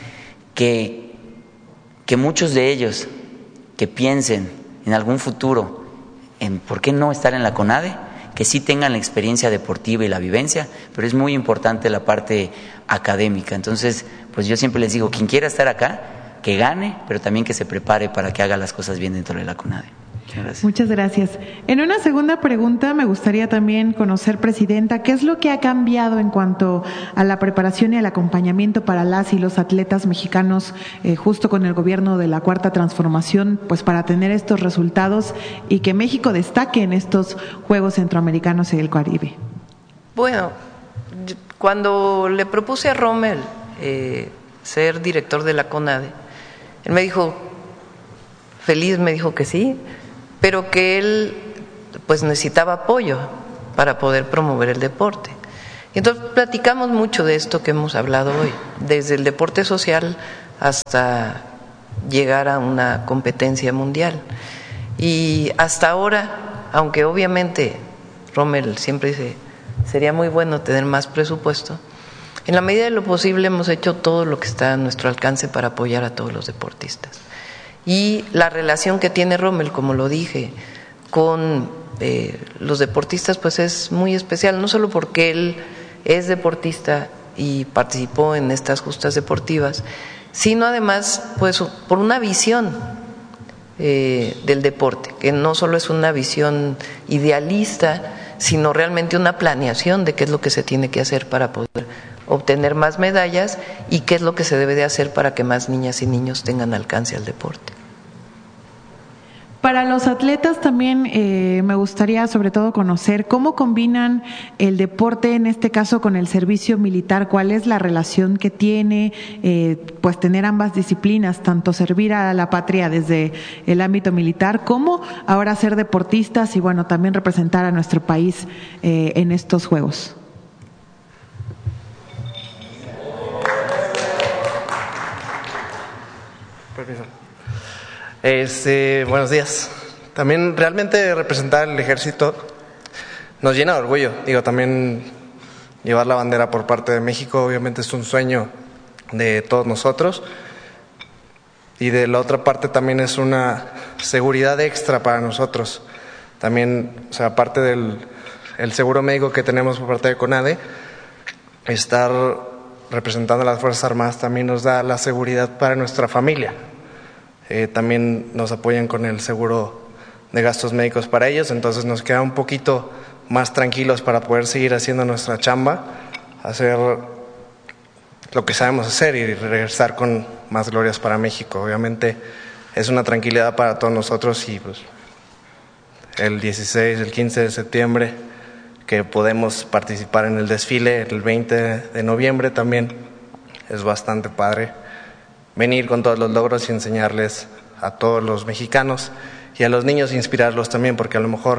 Speaker 4: que muchos de ellos que piensen en algún futuro en por qué no estar en la CONADE, que sí tengan la experiencia deportiva y la vivencia, pero es muy importante la parte académica. Entonces, pues yo siempre les digo, quien quiera estar acá, que gane, pero también que se prepare para que haga las cosas bien dentro de la CONADE.
Speaker 12: Muchas gracias. En una segunda pregunta me gustaría también conocer, Presidenta, ¿qué es lo que ha cambiado en cuanto a la preparación y el acompañamiento para las y los atletas mexicanos justo con el gobierno de la Cuarta Transformación, pues para tener estos resultados y que México destaque en estos Juegos Centroamericanos y del Caribe?
Speaker 5: Bueno, cuando le propuse a Rommel ser director de la CONADE, él me dijo, feliz me dijo que sí, pero que él pues necesitaba apoyo para poder promover el deporte. Y entonces platicamos mucho de esto que hemos hablado hoy, desde el deporte social hasta llegar a una competencia mundial. Y hasta ahora, aunque obviamente Rommel siempre dice, sería muy bueno tener más presupuesto, en la medida de lo posible hemos hecho todo lo que está a nuestro alcance para apoyar a todos los deportistas. Y la relación que tiene Rommel, como lo dije, con los deportistas pues es muy especial, no solo porque él es deportista y participó en estas justas deportivas, sino además pues por una visión del deporte, que no solo es una visión idealista, sino realmente una planeación de qué es lo que se tiene que hacer para poder obtener más medallas y qué es lo que se debe de hacer para que más niñas y niños tengan alcance al deporte.
Speaker 12: Para los atletas también me gustaría sobre todo conocer cómo combinan el deporte, en este caso con el servicio militar, cuál es la relación que tiene, pues tener ambas disciplinas, tanto servir a la patria desde el ámbito militar como ahora ser deportistas y bueno, también representar a nuestro país en estos Juegos.
Speaker 13: Permiso. Buenos días. También realmente representar el ejército nos llena de orgullo. Digo, también llevar la bandera por parte de México obviamente es un sueño de todos nosotros. Y de la otra parte también es una seguridad extra para nosotros. También, o sea, aparte del seguro médico que tenemos por parte de CONADE, estar representando a las Fuerzas Armadas también nos da la seguridad para nuestra familia. También nos apoyan con el seguro de gastos médicos para ellos, entonces nos queda un poquito más tranquilos para poder seguir haciendo nuestra chamba, hacer lo que sabemos hacer y regresar con más glorias para México. Obviamente es una tranquilidad para todos nosotros y pues el 16, el 15 de septiembre que podemos participar en el desfile, el 20 de noviembre también es bastante padre venir con todos los logros y enseñarles a todos los mexicanos y a los niños inspirarlos también, porque a lo mejor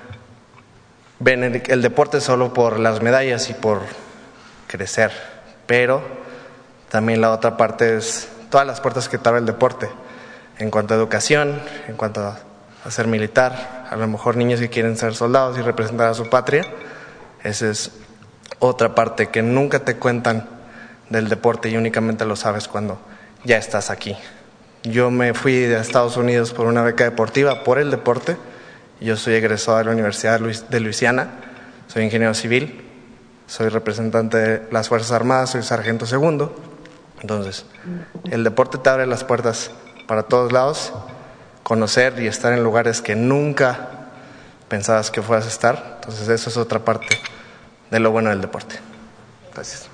Speaker 13: ven el deporte solo por las medallas y por crecer, pero también la otra parte es todas las puertas que te abre el deporte, en cuanto a educación, en cuanto a ser militar, a lo mejor niños que quieren ser soldados y representar a su patria. Esa es otra parte que nunca te cuentan del deporte y únicamente lo sabes cuando ya estás aquí. Yo me fui de Estados Unidos por una beca deportiva, por el deporte. Yo soy egresado de la Universidad de Luisiana, soy ingeniero civil, soy representante de las Fuerzas Armadas, soy sargento segundo. Entonces, el deporte te abre las puertas para todos lados, conocer y estar en lugares que nunca pensabas que fueras a estar. Entonces, eso es otra parte de lo bueno del deporte. Gracias.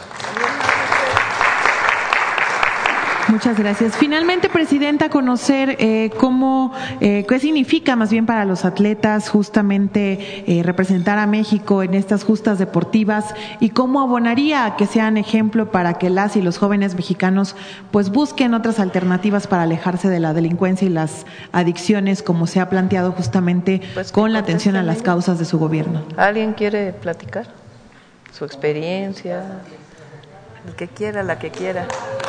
Speaker 12: Muchas gracias. Finalmente, Presidenta, conocer qué significa más bien para los atletas justamente representar a México en estas justas deportivas y cómo abonaría a que sean ejemplo para que las y los jóvenes mexicanos pues busquen otras alternativas para alejarse de la delincuencia y las adicciones, como se ha planteado justamente pues con la atención a las causas de su gobierno.
Speaker 5: ¿Alguien quiere platicar su experiencia? El que quiera, la que quiera.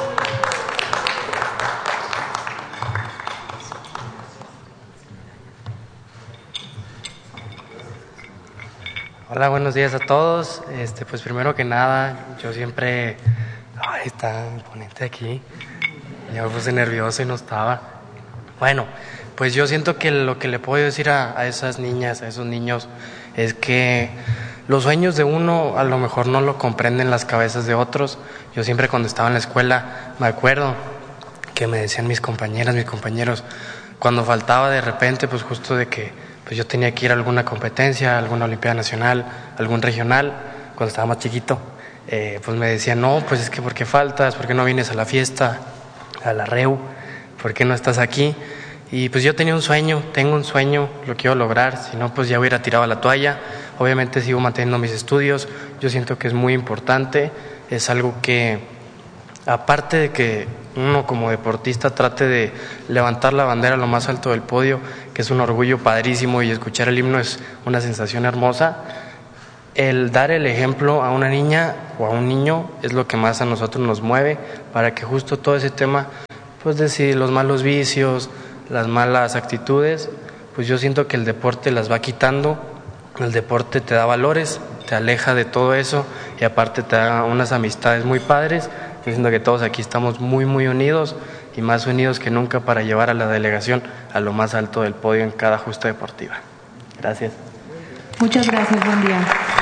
Speaker 14: Hola, buenos días a todos. Pues primero que nada, yo siempre... Ay, está imponente aquí. Ya me puse nervioso y no estaba. Bueno, pues yo siento que lo que le puedo decir a esas niñas, a esos niños, es que los sueños de uno a lo mejor no lo comprenden las cabezas de otros. Yo siempre cuando estaba en la escuela me acuerdo que me decían mis compañeras, mis compañeros, cuando faltaba de repente, pues justo de que pues yo tenía que ir a alguna competencia, alguna Olimpiada Nacional, algún regional, cuando estaba más chiquito, pues me decían, no, pues es que ¿por qué faltas? ¿Por qué no vienes a la fiesta, a la REU? ¿Por qué no estás aquí? Y pues yo tengo un sueño, lo quiero lograr, si no pues ya hubiera tirado la toalla. Obviamente sigo manteniendo mis estudios, yo siento que es muy importante, es algo que, aparte de que uno como deportista trate de levantar la bandera a lo más alto del podio, que es un orgullo padrísimo, y escuchar el himno es una sensación hermosa, el dar el ejemplo a una niña o a un niño es lo que más a nosotros nos mueve, para que justo todo ese tema, pues decir los malos vicios, las malas actitudes, pues yo siento que el deporte las va quitando. El deporte te da valores, te aleja de todo eso y aparte te da unas amistades muy padres. Yo siento que todos aquí estamos muy unidos y más unidos que nunca para llevar a la delegación a lo más alto del podio en cada justa deportiva. Gracias.
Speaker 12: Muchas gracias, buen día.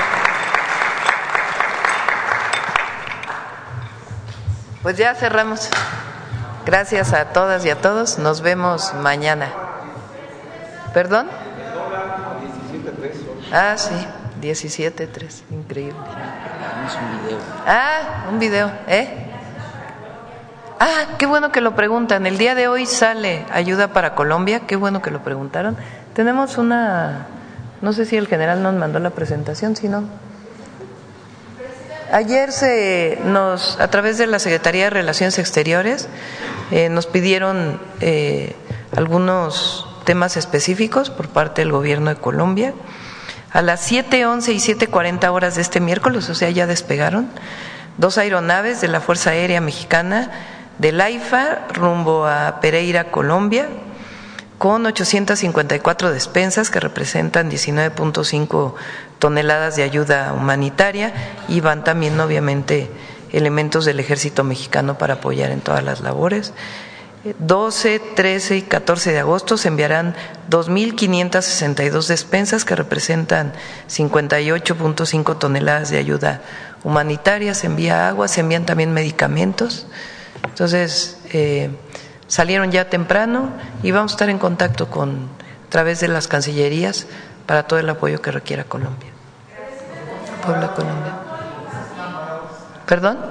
Speaker 5: Pues ya cerramos. Gracias a todas y a todos. Nos vemos mañana. ¿Perdón? Ah, sí, 17:03. Increíble. Un video, qué bueno que lo preguntan. El día de hoy sale ayuda para Colombia. Qué bueno que lo preguntaron. Tenemos no sé si el general nos mandó la presentación, si no. Ayer a través de la Secretaría de Relaciones Exteriores, nos pidieron algunos temas específicos por parte del gobierno de Colombia. A las 7:11 y 7:40 horas de este miércoles, o sea, ya despegaron 2 aeronaves de la Fuerza Aérea Mexicana del AIFA rumbo a Pereira, Colombia, con 854 despensas que representan 19.5 toneladas de ayuda humanitaria, y van también obviamente elementos del Ejército Mexicano para apoyar en todas las labores. 12, 13 y 14 de agosto se enviarán 2.562 despensas que representan 58.5 toneladas de ayuda humanitaria. Se envía agua, se envían también medicamentos. Entonces, salieron ya temprano y vamos a estar en contacto a través de las cancillerías para todo el apoyo que requiera Colombia. Puebla, Colombia. ¿Perdón?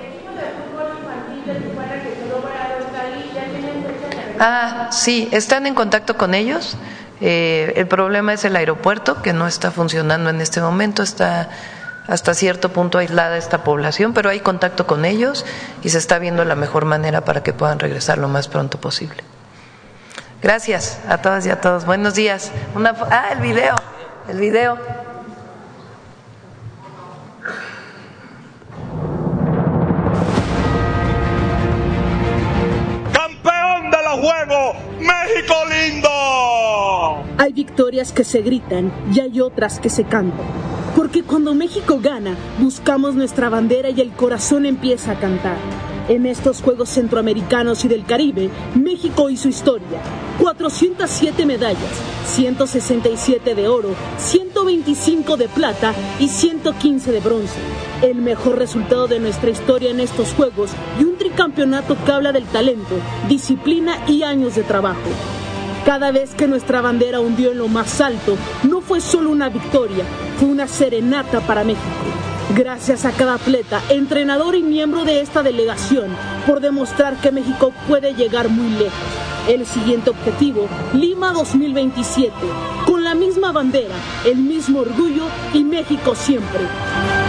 Speaker 5: Sí, están en contacto con ellos. El problema es el aeropuerto, que no está funcionando en este momento, está hasta cierto punto aislada esta población, pero hay contacto con ellos y se está viendo la mejor manera para que puedan regresar lo más pronto posible. Gracias a todas y a todos. Buenos días. El video.
Speaker 15: Juego, México lindo.
Speaker 16: Hay victorias que se gritan y hay otras que se cantan. Porque cuando México gana, buscamos nuestra bandera y el corazón empieza a cantar. En estos Juegos Centroamericanos y del Caribe, México hizo historia. 407 medallas, 167 de oro, 125 de plata y 115 de bronce. El mejor resultado de nuestra historia en estos Juegos y un tricampeonato que habla del talento, disciplina y años de trabajo. Cada vez que nuestra bandera hundió en lo más alto, no fue solo una victoria, fue una serenata para México. Gracias a cada atleta, entrenador y miembro de esta delegación por demostrar que México puede llegar muy lejos. El siguiente objetivo, Lima 2027, con la misma bandera, el mismo orgullo y México siempre.